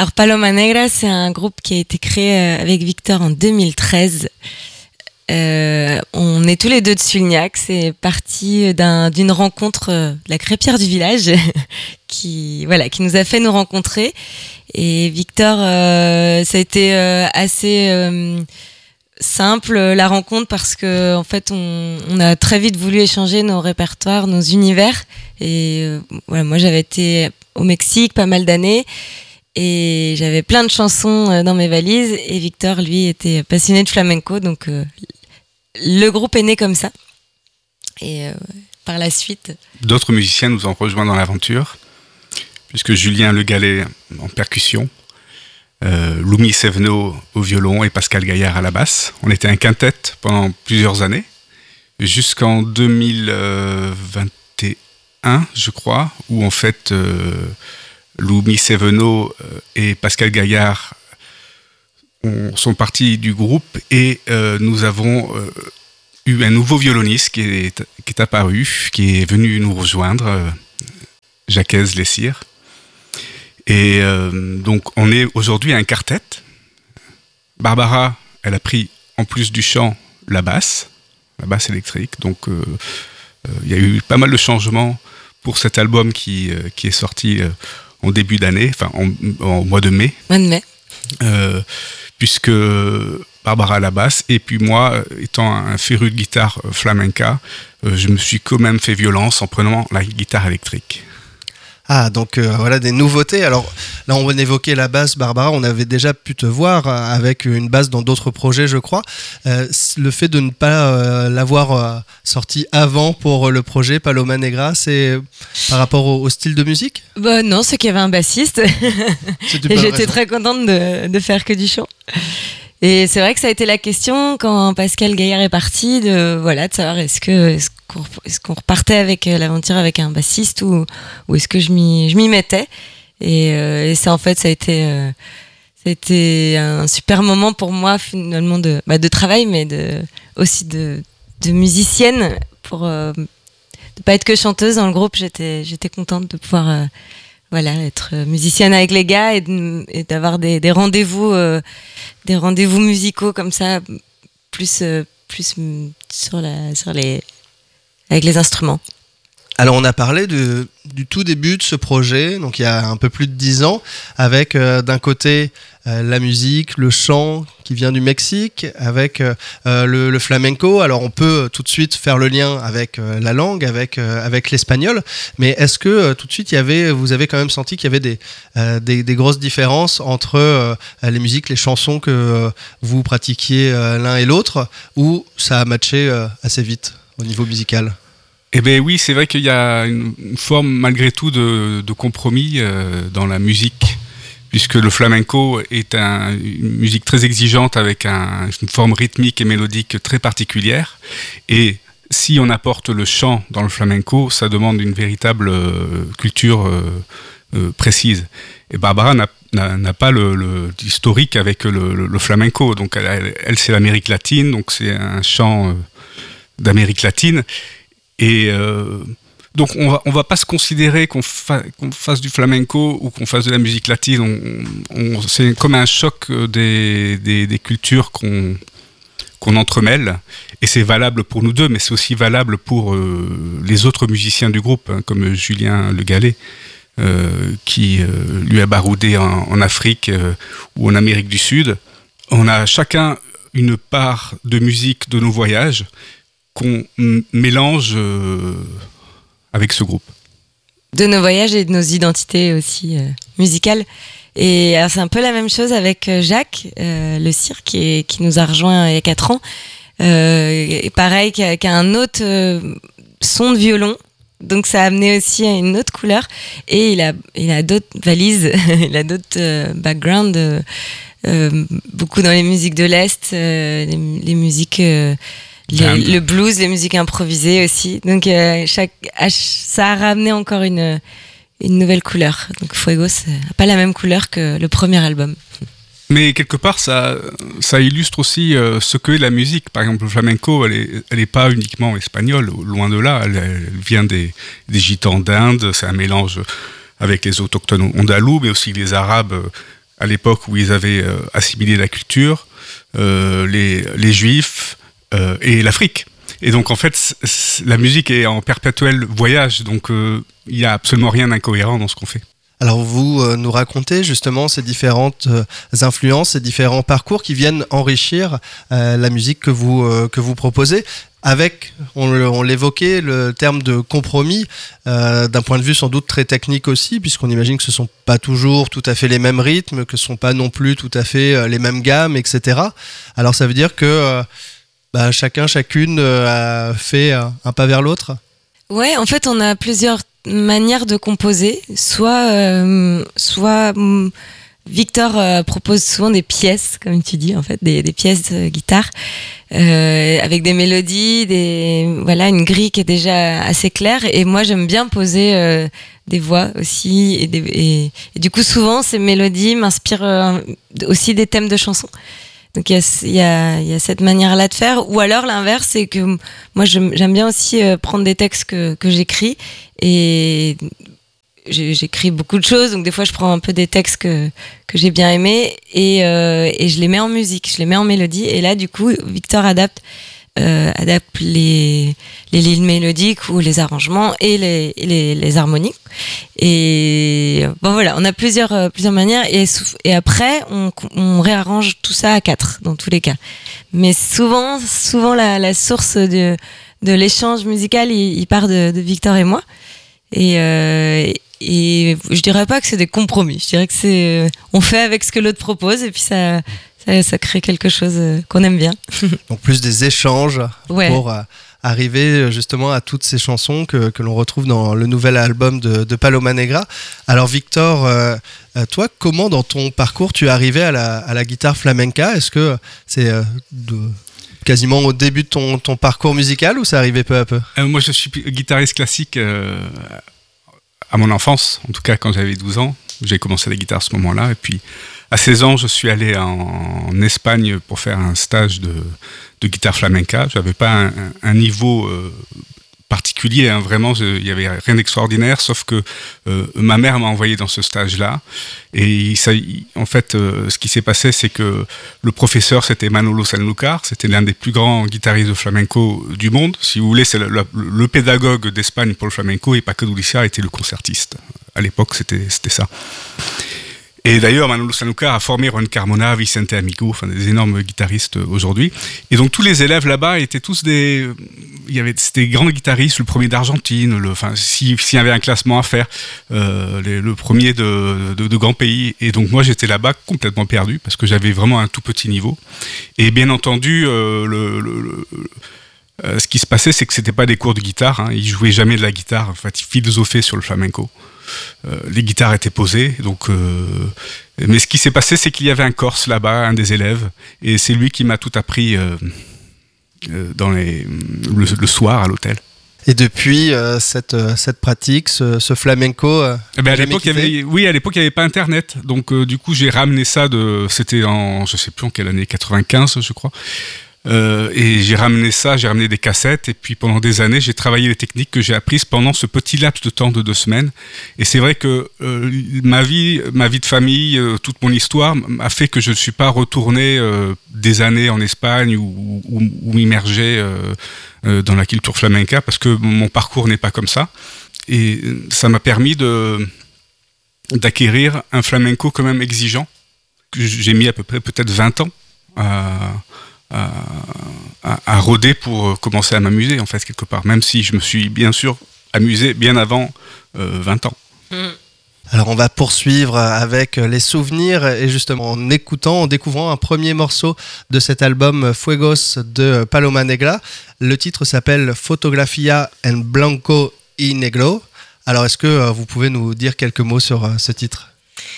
Alors Paloma Negra, c'est un groupe qui a été créé avec Victor en 2013. On est tous les deux de Sulniac. C'est parti d'une rencontre de la crêpière du village qui nous a fait nous rencontrer. Et Victor, ça a été assez simple la rencontre parce que en fait on a très vite voulu échanger nos répertoires, nos univers. Et moi j'avais été au Mexique pas mal d'années. Et j'avais plein de chansons dans mes valises et Victor, lui, était passionné de flamenco, donc le groupe est né comme ça. Et par la suite... D'autres musiciens nous ont rejoints dans l'aventure, puisque Julien Le Gallet en percussion, Lumi Seveno au violon et Pascal Gaillard à la basse. On était un quintet pendant plusieurs années, jusqu'en 2021, je crois, où en fait... Lumi Seveno et Pascal Gaillard sont partis du groupe et nous avons eu un nouveau violoniste qui est apparu, qui est venu nous rejoindre, Jacques Lessire. Et donc on est aujourd'hui un quartet. Barbara, elle a pris en plus du chant la basse électrique. Donc il y a eu pas mal de changements pour cet album qui est sorti en début d'année, enfin en mois de mai. Puisque Barbara à la basse, et puis moi, étant un féru de guitare flamenca, je me suis quand même fait violence en prenant la guitare électrique. Ah, donc voilà des nouveautés. Alors là, on évoquait la basse, Barbara. On avait déjà pu te voir avec une basse dans d'autres projets, je crois. Le fait de ne pas l'avoir sorti avant pour le projet Paloma Negra, c'est par rapport au style de musique ? Non, c'est qu'il y avait un bassiste. Et j'étais très contente de faire que du chant. Et c'est vrai que ça a été la question quand Pascal Gaillard est parti, de savoir est-ce qu'on repartait avec l'aventure avec un bassiste ou est-ce que je m'y mettais. Et ça, en fait, ça a été un super moment pour moi finalement de travail, mais aussi de musicienne, pour de pas être que chanteuse dans le groupe. J'étais contente de pouvoir être musicienne avec les gars et d'avoir des rendez-vous musicaux comme ça, plus avec les instruments. Alors on a parlé du tout début de ce projet, donc il y a un peu plus de 10 ans, avec d'un côté la musique, le chant qui vient du Mexique, avec le flamenco. Alors on peut tout de suite faire le lien avec la langue, avec l'espagnol, mais est-ce que tout de suite vous avez quand même senti qu'il y avait des grosses différences entre les musiques, les chansons que vous pratiquiez l'un et l'autre, ou ça a matché assez vite au niveau musical ? Eh bien oui, c'est vrai qu'il y a une forme malgré tout de compromis dans la musique, puisque le flamenco est une musique très exigeante avec une forme rythmique et mélodique très particulière. Et si on apporte le chant dans le flamenco, ça demande une véritable culture précise. Et Barbara n'a pas l'historique avec le flamenco. Donc elle c'est l'Amérique latine, donc c'est un chant d'Amérique latine. Et donc on va pas se considérer qu'on fasse du flamenco ou qu'on fasse de la musique latine. C'est comme un choc des cultures qu'on entremêle, et c'est valable pour nous deux, mais c'est aussi valable pour les autres musiciens du groupe, comme Julien Le Gallet, qui lui a baroudé en Afrique ou en Amérique du Sud. On a chacun une part de musique de nos voyages qu'on mélange avec ce groupe. De nos voyages et de nos identités aussi musicales. Et alors, c'est un peu la même chose avec Jacques Le Cire qui nous a rejoint il y a 4 ans. Et pareil, qui a un autre son de violon. Donc ça a amené aussi à une autre couleur. Et il a d'autres valises, il a d'autres backgrounds, beaucoup dans les musiques de l'Est, les musiques... le blues, les musiques improvisées aussi. Donc ça a ramené encore une nouvelle couleur. Donc Fuego, ça n'a pas la même couleur que le premier album. Mais quelque part, ça illustre aussi ce qu'est la musique. Par exemple, le flamenco, elle est pas uniquement espagnole, loin de là. Elle vient des gitans d'Inde. C'est un mélange avec les autochtones andalous, mais aussi les arabes à l'époque où ils avaient assimilé la culture, les Juifs et l'Afrique. Et donc en fait, la musique est en perpétuel voyage, donc il n'y a absolument rien d'incohérent dans ce qu'on fait. Alors vous nous racontez justement ces différentes influences, ces différents parcours qui viennent enrichir la musique que vous proposez. Avec, on l'évoquait, le terme de compromis, d'un point de vue sans doute très technique aussi, puisqu'on imagine que ce ne sont pas toujours tout à fait les mêmes rythmes, que ce ne sont pas non plus tout à fait les mêmes gammes, etc. Alors ça veut dire que chacune a fait un pas vers l'autre. Ouais, en fait, on a plusieurs manières de composer. Soit Victor propose souvent des pièces, comme tu dis, en fait, des pièces de guitare avec des mélodies, une grille qui est déjà assez claire. Et moi, j'aime bien poser des voix aussi. Et du coup, souvent, ces mélodies m'inspirent aussi des thèmes de chansons. Donc il y a cette manière-là de faire, ou alors l'inverse, c'est que moi j'aime bien aussi prendre des textes que j'écris, et j'écris beaucoup de choses, donc des fois je prends un peu des textes que j'ai bien aimés et je les mets en musique, je les mets en mélodie, et là du coup Victor adapte les lignes mélodiques ou les arrangements et les harmonies. Et bon voilà, on a plusieurs manières, et après on réarrange tout ça à 4 dans tous les cas. Mais souvent la source de l'échange musical il part de Victor et moi. Et je dirais pas que c'est des compromis, je dirais que on fait avec ce que l'autre propose, et puis ça crée quelque chose qu'on aime bien. Donc plus des échanges pour arriver justement à toutes ces chansons que l'on retrouve dans le nouvel album de Paloma Negra. Alors Victor, toi, comment dans ton parcours tu es arrivé à la guitare flamenca ? Est-ce que c'est quasiment au début de ton parcours musical, ou c'est arrivé peu à peu ? Moi je suis guitariste classique à mon enfance, en tout cas quand j'avais 12 ans. J'ai commencé la guitare à ce moment-là, et puis à 16 ans, je suis allé en Espagne pour faire un stage de guitare flamenca. Je n'avais pas un niveau particulier, hein, vraiment, il n'y avait rien d'extraordinaire, sauf que ma mère m'a envoyé dans ce stage-là. Et en fait, ce qui s'est passé, c'est que le professeur, c'était Manolo Sanlúcar, c'était l'un des plus grands guitaristes de flamenco du monde. Si vous voulez, c'est le pédagogue d'Espagne pour le flamenco, et Paco de Lucia était le concertiste. À l'époque, c'était ça. Et d'ailleurs, Manolo Sanlúcar a formé Juan Carmona, Vicente Amigo, enfin des énormes guitaristes aujourd'hui. Et donc tous les élèves là-bas étaient tous c'était des grands guitaristes, le premier d'Argentine, s'il y avait un classement à faire, le premier de grands pays. Et donc moi j'étais là-bas complètement perdu, parce que j'avais vraiment un tout petit niveau. Et bien entendu, ce qui se passait, c'est que c'était pas des cours de guitare, hein. Ils jouaient jamais de la guitare, en fait, ils philosophaient sur le flamenco. Les guitares étaient posées, donc. Mais ce qui s'est passé, c'est qu'il y avait un Corse là-bas, un des élèves, et c'est lui qui m'a tout appris le soir à l'hôtel. Et depuis cette pratique, ce flamenco. À l'époque, à l'époque, il n'y avait pas Internet, donc du coup, j'ai ramené ça c'était je sais plus en quelle année, 95, je crois. Et j'ai ramené des cassettes, et puis pendant des années j'ai travaillé les techniques que j'ai apprises pendant ce petit laps de temps de 2 semaines. Et c'est vrai que ma vie de famille, toute mon histoire a fait que je ne suis pas retourné des années en Espagne ou m'immerger dans la culture flamenca, parce que mon parcours n'est pas comme ça, et ça m'a permis d'acquérir un flamenco quand même exigeant, que j'ai mis à peu près peut-être 20 ans à rôder pour commencer à m'amuser, en fait, quelque part, même si je me suis bien sûr amusé bien avant 20 ans. Alors on va poursuivre avec les souvenirs, et justement en découvrant un premier morceau de cet album Fuegos de Paloma Negra. Le titre s'appelle Fotografía en Blanco y Negro. Alors est-ce que vous pouvez nous dire quelques mots sur ce titre, Barbara ?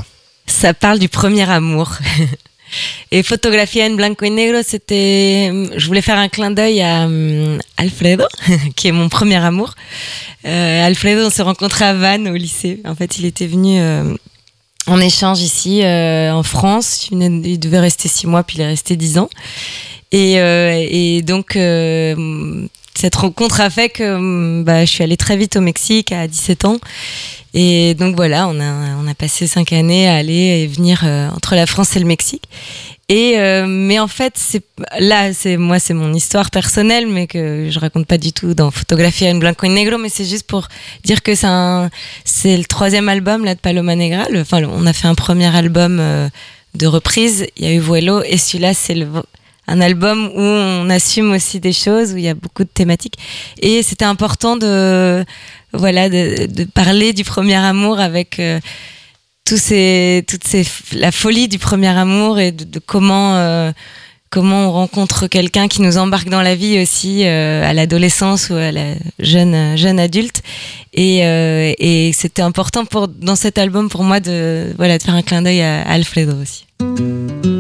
Ça parle du premier amour. Et Fotografía en Blanco y Negro, je voulais faire un clin d'œil à Alfredo, qui est mon premier amour. Alfredo, on s'est rencontrés à Vannes au lycée. En fait, il était venu en échange ici en France. Il devait rester 6 mois, puis il est resté 10 ans. Et donc, cette rencontre a fait que je suis allée très vite au Mexique à 17 ans. Et donc voilà, on a passé 5 années à aller et venir entre la France et le Mexique. Mais en fait, c'est mon histoire personnelle, mais que je raconte pas du tout dans Fotografía en Blanco y Negro, mais c'est juste pour dire que c'est le 3e album là de Paloma Negra. On a fait un premier album de reprise, il y a eu Vuelo, et celui-là c'est un album où on assume aussi des choses, où il y a beaucoup de thématiques. Et c'était important de parler du premier amour avec la folie du premier amour et de comment on rencontre quelqu'un qui nous embarque dans la vie aussi à l'adolescence ou à la jeune adulte. Et c'était important dans cet album pour moi de faire un clin d'œil à Alfredo aussi.